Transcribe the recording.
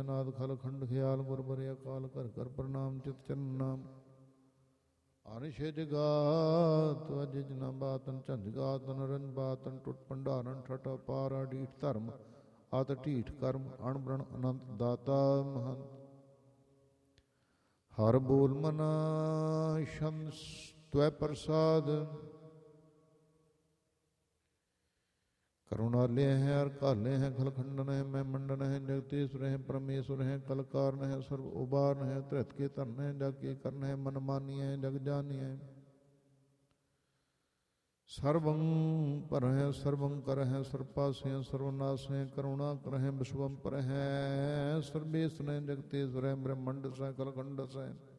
ਅਨਾਦ ਖਲ ਖੰਡ ਖਿਆਲ ਗੁਰ ਬਰਿ ਅਕਾਲ ਕਰ ਕਰ ਪ੍ਰਣਾਮ ਚਿਤ ਚਰਨ ਨਾਮ ਅਨਿਸ਼ ਜਗਾਤ ਅਜ ਜਨਾ ਬਾਤਨ ਝੰਜਗਾਤਨ ਰੰਜ ਬਾਤਨ ਟੁੱਟ ਭੰਡਾਰਨ ਠਟ ਪਾਰਾ ਢੀਠ ਧਰਮ ਆਤ ਢੀਠ ਕਰਮ ਅਣਬ੍ਰਣ ਅਨੰਤ ਦਾਤਾ ਮਹੰਤ ਹਰ ਬੋਲ ਮਨਾ ਸ਼ੰਦ ਤਵੈ ਪ੍ਰਸਾਦ करुणालय है हर काले हैं खल खंडन है मैं मंडन है जगदीश्वर है परमेश्वर है कल कारण है सर्व उबारन है त्रित के धन है जग के कर्ण है मन मानी है जग जानी है सर्वं पर है सर्वं कर है सर्वपास है सर्वनाश है करुणा कर है विश्वम पर है सर्वेश्वर है जगदीश्वर है ब्रह्मंड से कल खंड से